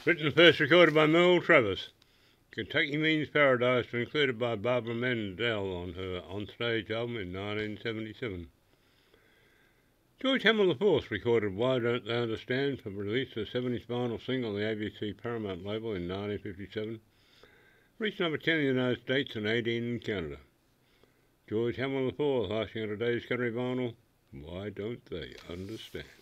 Written and first recorded by Merle Travis. Kentucky Means Paradise was included by Barbara Mendel on her onstage album in 1977. George Hamill IV recorded Why Don't They Understand for release as 70s vinyl single on the ABC Paramount label in 1957. Reached number 10 in the United States and 18 in Canada. George Hamill IV asking on today's country vinyl, Why Don't They Understand?